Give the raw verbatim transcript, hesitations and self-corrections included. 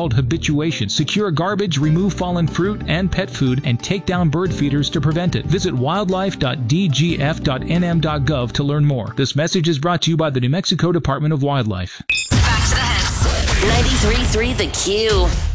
called habituation. Secure garbage, remove fallen fruit and pet food, and take down bird feeders to prevent it. Visit wildlife dot d g f dot n m dot gov to learn more. This message is brought to you by the New Mexico Department of Wildlife. Back to the hits. ninety-three point three The Q.